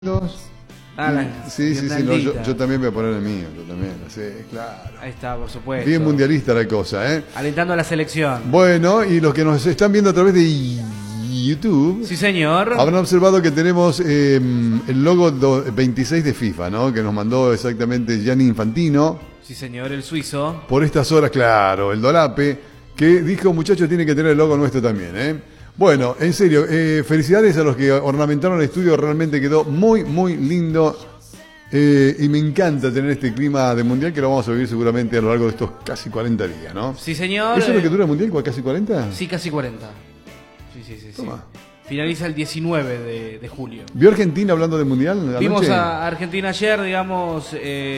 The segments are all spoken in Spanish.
Dos. Sí, no, yo también voy a poner el mío, yo también, sí, claro. Ahí está, por supuesto. Bien mundialista la cosa, ¿eh? Alentando a la selección. Bueno, y los que nos están viendo a través de YouTube. Sí, señor. Habrán observado que tenemos el logo 26 de FIFA, ¿no? Que nos mandó exactamente Gianni Infantino. Sí, señor, el suizo. Por estas horas, claro, el Dolape, que dijo, muchachos, tiene que tener el logo nuestro también, ¿eh? Bueno, en serio, felicidades a los que ornamentaron el estudio, realmente quedó muy, muy lindo y me encanta tener este clima de mundial que lo vamos a vivir seguramente a lo largo de estos casi 40 días, ¿no? Sí, señor. ¿Eso es lo que dura el mundial, casi 40? Sí, casi 40. Sí. Toma. Finaliza el 19 de julio. ¿Vio Argentina hablando del mundial? Vimos a Argentina ayer, digamos,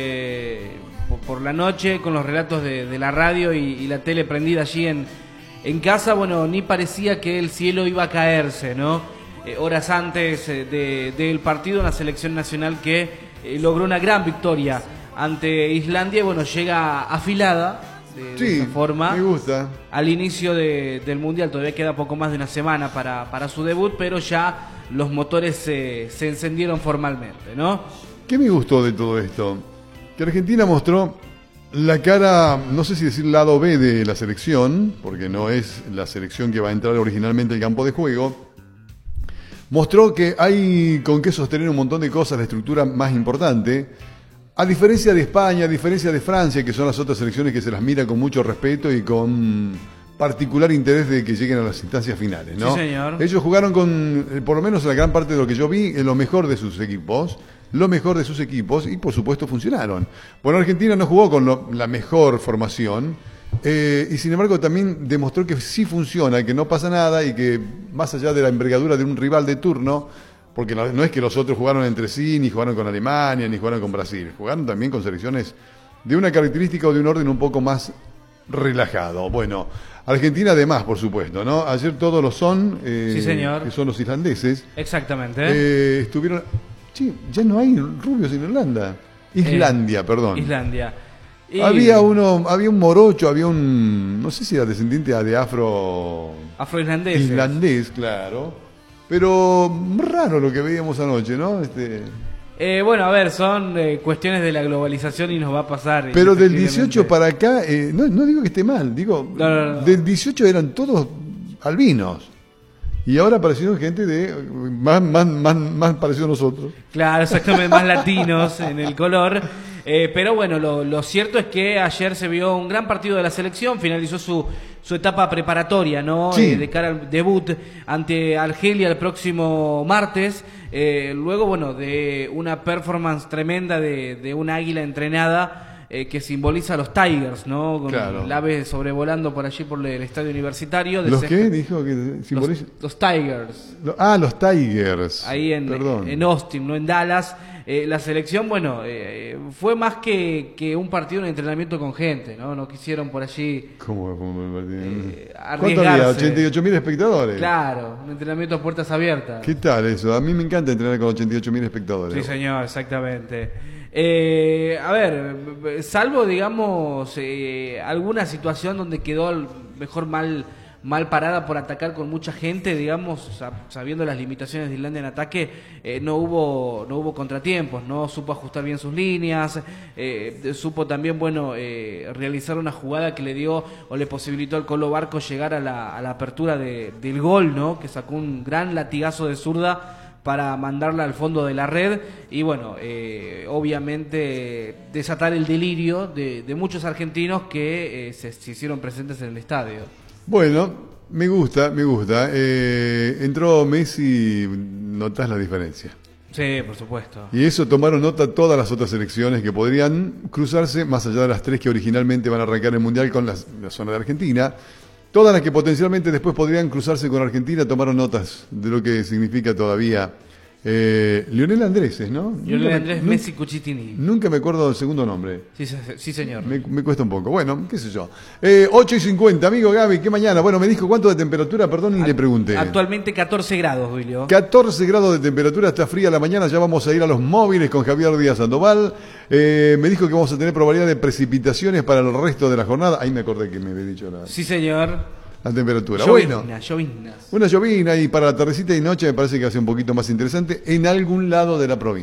por la noche, con los relatos de la radio y la tele prendida allí en casa. Bueno, ni parecía que el cielo iba a caerse, ¿no? Horas antes del partido, una selección nacional que logró una gran victoria ante Islandia y bueno, llega afilada de esa forma. Me gusta. Al inicio del Mundial, todavía queda poco más de una semana para su debut, pero ya los motores se encendieron formalmente, ¿no? ¿Qué me gustó de todo esto? Que Argentina mostró la cara, no sé si decir lado B de la selección, porque no es la selección que va a entrar originalmente al campo de juego. Mostró que hay con qué sostener un montón de cosas, la estructura más importante. A diferencia de España, a diferencia de Francia, que son las otras selecciones que se las mira con mucho respeto y con particular interés de que lleguen a las instancias finales, ¿no? Sí, señor. Ellos jugaron con, por lo menos la gran parte de lo que yo vi, lo mejor de sus equipos. Lo mejor de sus equipos y por supuesto funcionaron. Bueno, Argentina no jugó con la mejor formación y sin embargo también demostró que sí funciona, que no pasa nada y que más allá de la envergadura de un rival de turno, porque no es que los otros jugaron entre sí, ni jugaron con Alemania, ni jugaron con Brasil, jugaron también con selecciones de una característica o de un orden un poco más relajado. Bueno, Argentina además, por supuesto, ¿no? Ayer todos lo son, sí, señor. Que son los islandeses. Exactamente. Estuvieron... Sí, ya no hay rubios en Irlanda. Islandia, perdón. Islandia. Y... había un morocho, había un, no sé si era descendiente de afro-islandés. Islandés, claro. Pero raro lo que veíamos anoche, ¿no? Bueno, a ver, son cuestiones de la globalización y nos va a pasar. Pero del 18 para acá, no digo que esté mal, digo, no. Del 18 eran todos albinos. Y ahora aparecieron gente de más parecido a nosotros. Claro, exactamente, más latinos en el color. Pero bueno, lo cierto es que ayer se vio un gran partido de la selección, finalizó su etapa preparatoria, ¿no? Sí. De cara al debut ante Argelia el próximo martes. Luego, bueno, de una performance tremenda de un águila entrenada. Que simboliza a los Tigers, ¿no? Con claro. el ave sobrevolando por allí por el estadio universitario. ¿Los qué? Dijo que simboliza. Los Tigers. Los Tigers. Ahí en Austin, no en Dallas. La selección, bueno, fue más que un partido, un entrenamiento con gente, ¿no? No quisieron por allí ¿Cómo arriesgarse. ¿Cuánto había? ¿88.000 espectadores? Claro, un entrenamiento a puertas abiertas. ¿Qué tal eso? A mí me encanta entrenar con 88.000 espectadores. Sí, señor, exactamente. A ver, salvo, digamos, alguna situación donde quedó mejor mal parada por atacar con mucha gente, digamos, sabiendo las limitaciones de Islandia en ataque, no hubo contratiempos, no supo ajustar bien sus líneas, supo también, bueno, realizar una jugada que le dio o le posibilitó al Colo Barco llegar a la apertura del gol, ¿no? Que sacó un gran latigazo de zurda para mandarla al fondo de la red y bueno, obviamente desatar el delirio de muchos argentinos que se hicieron presentes en el estadio. Bueno, me gusta. Entró Messi, notás la diferencia. Sí, por supuesto. Y eso tomaron nota todas las otras selecciones que podrían cruzarse, más allá de las tres que originalmente van a arrancar el Mundial con la zona de Argentina. Todas las que potencialmente después podrían cruzarse con Argentina tomaron notas de lo que significa todavía Lionel Andrés, ¿no? Lionel Andrés Messi Cucitini. Nunca me acuerdo del segundo nombre. Sí, señor. Me cuesta un poco. Bueno, qué sé yo. 8:50, amigo Gaby, ¿qué mañana? Bueno, me dijo cuánto de temperatura, perdón, y le pregunté. Actualmente 14 grados, Julio. 14 grados de temperatura, está fría la mañana, ya vamos a ir a los móviles con Javier Díaz Sandoval. Me dijo que vamos a tener probabilidad de precipitaciones para el resto de la jornada. Ahí me acordé que me había dicho la... Sí, señor. la temperatura. Llovizna, Bueno, lloviznas. una llovina y para la tardecita y noche me parece que va a ser un poquito más interesante en algún lado de la provincia.